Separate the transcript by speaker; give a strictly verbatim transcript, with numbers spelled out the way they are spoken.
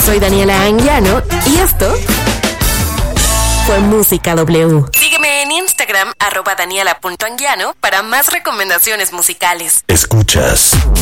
Speaker 1: soy Daniela Anguiano y esto fue Música W. Sígueme en Instagram, arroba daniela punto anguiano, para más recomendaciones musicales.
Speaker 2: Escuchas